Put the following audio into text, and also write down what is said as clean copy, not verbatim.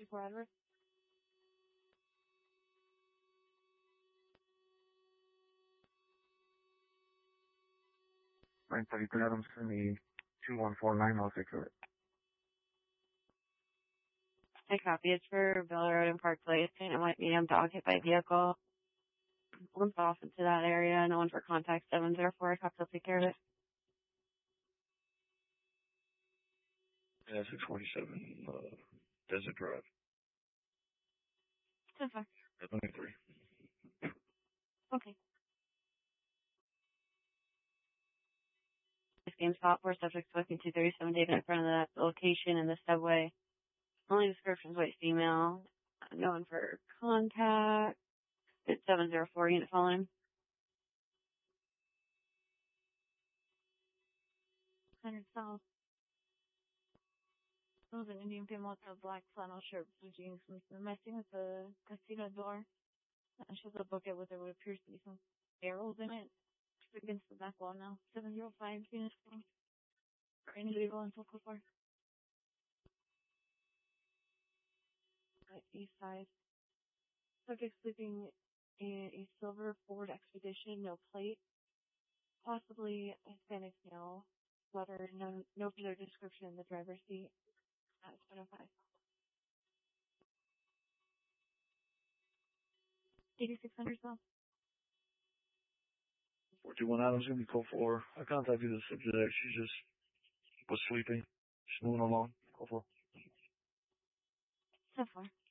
2-4 Edward. 932 Adams, send me 2149, I'll take care of it. I copy. It's for Bill Road and Park Place. And it might be dog hit by vehicle. Limped off into that area. No one for contact 704. I copy. I'll take care of it. Yeah, 647, Desert Drive. 10-4. 23. Okay. This game stop for subject smoking 237 David in front of the location in the subway. Only descriptions white female. Going for contact. It's 704 unit following. 100 South. It was an Indian female with a black flannel shirt, blue jeans, messing with the casino door. And she has a bucket with what appears to be some barrels in it. She's against the back wall now. 705 units following. For anybody going focal for. East side. Subject sleeping in a silver Ford Expedition, no plate. Possibly Hispanic male. Letter, no further description in the driver's seat. At 705. 8600 South. 421 Adams, gonna be call 4. I contacted the subject. She just was sleeping. She's moving along. Call 4. 7-4.